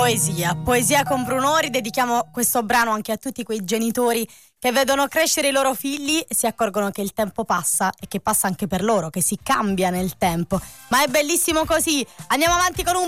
Poesia con Brunori. Dedichiamo questo brano anche a tutti quei genitori che vedono crescere i loro figli e si accorgono che il tempo passa e che passa anche per loro, che si cambia nel tempo. Ma è bellissimo così. Andiamo avanti con un